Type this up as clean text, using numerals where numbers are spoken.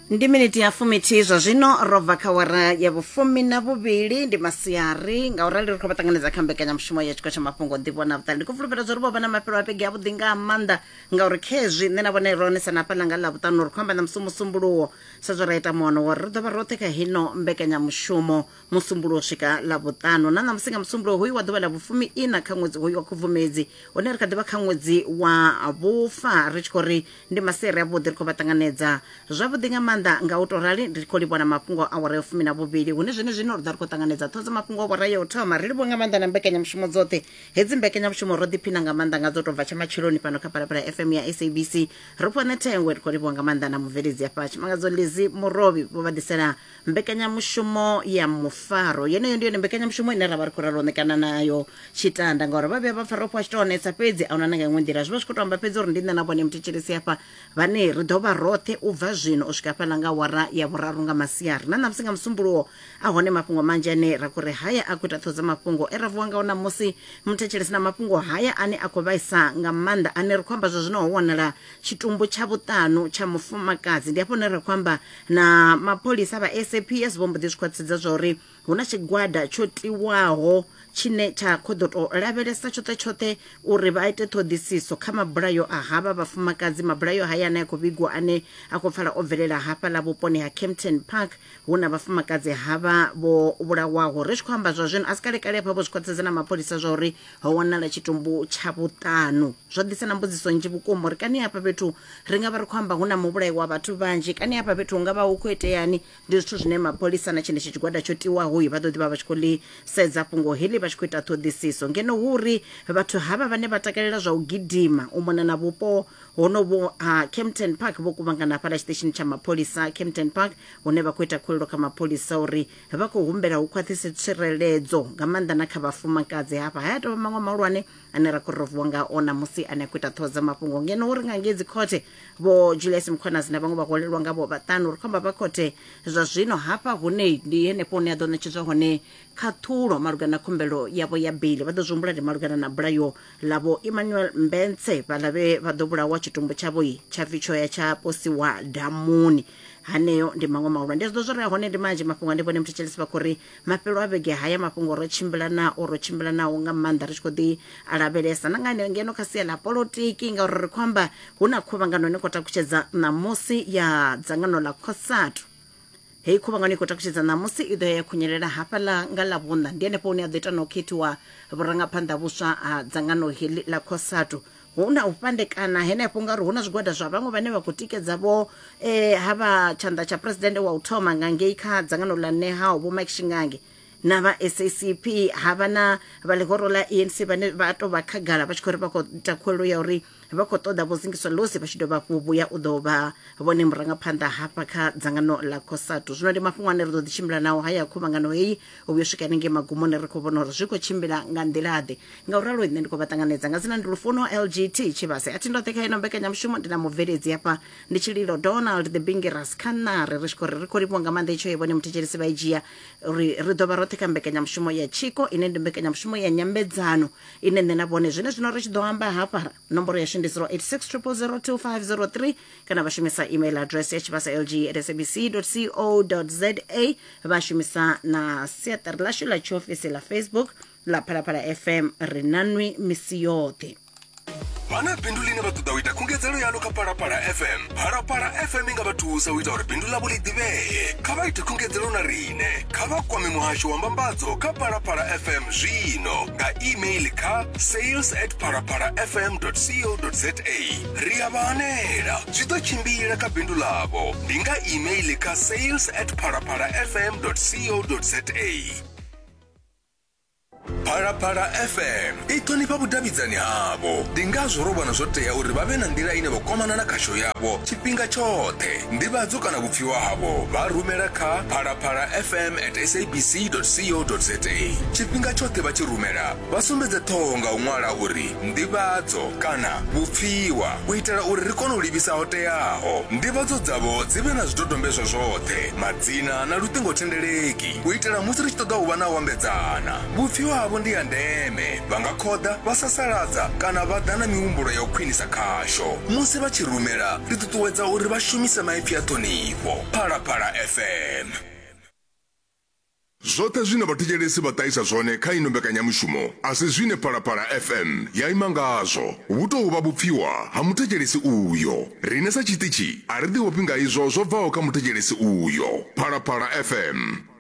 Ndi minute ya fumiti zwa zwino rova kha wara ya vhufumi na vhuvhili ndi masiari nga urali ri khou batanganedza kha mbekanyamushumo ya tshiko tsha mafhungo nḓivho na vhuṱali ndi khou fulufhela zwa uri vho vha na mafhelo a vhege a vhuḓi nga maanḓa ngauri khezwi nṋe na vhone ronesa na fhaḽa nga ḽa vhuṱanu ri khou amba na musumbuluwo sa zwo ra ita mono wa ri ḓo vha roṱhe kha hino mbekanyamushumo musumbuluwo swika ḽa vhuṱanu na ṋamusi nga musumbuluwo hoyu wa ḓuvha ḽa vhufumi ina kha ṅwedzi hoyu wa khubvumedzi une ri kha ḓivha kha ṅwedzi wa vhufa ri tshi khou ri ndi masiari avhuḓi ri khou batanganedza zwavhuḓi nga nga u to rali ndi khou livhona mafhungo a wara ya fumi na vhuvhili hune zwino ri ḓa ri khou ṱanganedza ṱhoza mafhungo a wara ya u thoma ri livhuwa nga maanḓa na mbekanyamushumo dzoṱhe hedzi mbekanyamushumo ro ḓiphina nga maanḓa nga dzo tou bva tsha matshiloni fhano kha Phalaphala FM ya SABC ri fhone thengwe ri khou livhuwa nga maanḓa na mubveledzi ya patshi mangadzo Lizi Murovi vho vha ḓisela mbekanyamushumo ya mufaro yeneyo ndi yone mbekanyamushumo ine ra vha ri khou ralo ṋekana nayo tshitanda ngauri vha vhuya vha pfa ro pfha tshitoonesa fhedzi a huna na nga iṅwe nḓila zwi vha zwi khou tou amba fhedzi uri ndi nṋe na vhone mthetshelesi hafha vhane ri ḓo vha roṱhe u bva zwino u swika fhaḽa nga wara ya vhuraru nga masiari na ṋamusi nga musumbuluwo a hone mafhungo manzhi ane ra khou ri haya a khou ita ṱhoza mafhungo e ra vuwa ngao na musi mthetshelesi na mafhungo haya ane a khou vhaisa nga maanḓa ane ri khou amba zwa zwino ho wanala tshitumbu tsha vhuṱanu tsha mufumakadzi ndi hafho hune ri khou amba na mapholisa vha SAPS vho mbo ḓi zwi khwaṱhisedza zwa uri hu na tshigwada tsho tiwaho tshine tsha khou ḓo tou lavhelesa tshoṱhe uri vha ite ṱhoḓisiso kha mabulayo a havha vhafumakadzi mabulayo haya ane a khou vhigwa ane a khou pfala o bvelela hafha ḽa vhuponi ha Kempton Park hu na vhafumakadzi havha vho vhulawaho ri tshi khou amba zwa zwino a si kalekale hafha vho zwi khwaṱhisedza na mapholisa zwa uri ho wanala tshitumbu tsha vhuṱanu zwo ḓisa na mbudziso nnzhi vhukuma uri kani hafha fhethu ri nga vha ri khou amba hu na muvhulayi wa vhathu vhanzhi kani hafha fhethu hu nga vha hu khou iteani ndi zwithu zwine mapholisa na tshenetsho tshigwada tsho tiwaho vha ḓo ḓivha vha tshi khou ḽi sedza fhungo heḽi vha tshi khou ita ṱhoḓisiso ngeno hu uri vhathu havha vhane vha takalela zwa u gidima u mona na vhupo honovho ha Kempton Park vho kuvhangana fhaḽa tshiṱeshini tsha mapholisa Kempton Park hune vha khou ita khuwelelo kha mapholisa uri vha khou humbela hu khwaṱhise tsireledzo nga maanḓa na kha vhafumakadzi hafha haya tovha maṅwe mahulwane ane ra khou rovuwa nga ona musi ane a khou ita ṱhoza mafhungo ngeno uri nga ngedzi khothe vho Julius Mkhwanazi na vhaṅwe vha hwalelwa nga vho vhaṱanu ri khou amba vha khothe zwa zwino hafha hune ndi henefho hune a ḓo ṋetshedzwa hone khaṱhulo malugana na khumbelo yavho ya beiḽi vha ḓo zwi humbula ndi malugana na bulayo ḽavho Emmanuel Mbentse vhaḽa vhe vha ḓo vhulawa tshitumbu tshavho tsha pfhi tsho ya tsha posiwa damuni haneyo ndi maṅwe mahulwane ndi zwi ḓo zwo ri hone ndi manzhi mafhungo ndi vhone mthetshelesi vha khou ri mafhelo a vhege haya mafhungo ro tshimbila nao nga maanḓa ri tshi khou ḓi lavhelesa na ngeno kha sia ḽa polotiki ngauri ri khou amba hu na khuvhangano ine khou takutshedza ṋamusi ya dzangano ḽa COSATU hei khuvhangano i khou takutshedza ṋamusi i ḓo ya khunyelela hafhaḽa nga ḽavhuṋa ndi henefho hune a ḓo ita na u khethiwa vhurangaphanḓa vhuswa ha dzangano heḽi ḽa COSATU hu na u fhandekana henefho ngauri hu na zwigwada zwa vhaṅwe vhane vha khou tikedza vho havha tshanḓa tsha president wa u thoma nga ngei kha dzangano ḽa NEHAWU vho Mike Shingange na vha SACP havha na vha ḽihoro ḽa ANC vhane vha tou vha khagala vha tshi khou ri vha khou ita khuwelelo ya uri vha khou ṱoḓa vho Zingiso Losi vha tshi dovha vhuya u ḓo vha vhone murangaphanḓa hafha kha dzangano ḽa COSATU zwino ndi mafhungo ane ri ḓo ḓi tshimbila nao haya khuvhangano heyi u vhuya u swika hanengei magumoni ri khou vhona uri zwi khou tshimbila nga nḓilaḓe ngauralo nṋe ndi khou vha ṱanganedza nga dzina ndi Lufuno LGT Tshivhase a thi ndoṱhe kha ino mbekanyamushumo ndi na mubveledzi hafha ndi Tshililo Donald the Bingiras Khanare ri tshi khou ri ri khou livhuwa nga maanḓa itsho vhone mthetshelesi vha i dzhia uri ri ḓo vha roṱhe kha mbekanyamushumo ya Tshiko ine ndi mbekanyamushumo ya nyambedzano ine nṋe na vhone zwino ri tshi ḓo amba hafha nomboro yashu ndi 086 0002503 kana vha shumisa email address ya chivhasa@sabc.co.za vha shumisa na siaṱari ḽashu ḽa tshiofisi ḽa Facebook ḽa Phalaphala FM ri nanwi misi yoṱhe vana bindu line vha ṱoḓa u ita khungedzelo yalo kha Phalaphala FM Phalaphala FM i nga vha thusa u ita uri bindu ḽavho ḽi ḓivhee kha vha ite khungedzelo na rine kha vha kwame muhasho wa mbambadzo kha Phalaphala FM zwino nga email kha sales@phalaphalafm.co.za ri a vha hanela zwi ḓo tshimbila kha bindu ḽavho ndi nga email kha sales@phalaphalafm.co.za Phalaphala FM i ṱhonifha vhudavhidzani havho ndi ngazwo ro vhona zwo tea uri vha vhe na nḓila ine vha kwamana na khasho yavho tshifhinga tshoṱhe ndivhadzo kana vhupfiwa havho vha rumela kha phalaphalafm@sabc.co.za tshifhinga tshoṱhe vha tshi rumela vha sumbedze ṱhoho nga u ṅwala uri ndivhadzo kana vhupfiwa u itela uri ri kone u livhisa ho teaho ndivhadzo dzavho dzi vhe na zwidodombedzwa zwoṱhe madzina na luṱingothendeleki u itela musi ri tshi ṱoḓa u vha na u ambedzana vhupfiwa havho ndi ya ndeme vha nga khoḓa vha sasaladza kana vha ḓa na mihumbulo ya u khwinisa khasho musi vha tshi rumela ri ṱuṱuwedza uri vha shumise maipfi a ṱhonifho. Phalaphala FM. Zwoṱhe zwine vhathetshelesi vha ṱahisa zwone kha ino mbekanyamushumo a si zwine Phalaphala FM ya ima ngazwo. Hu tou vha vhupfiwa ha muthetshelesi uyo. Riṋe sa tshiṱitshi a ri ḓivhofhi nga izwo zwo bvaho kha muthetshelesi uyo. Phalaphala FM.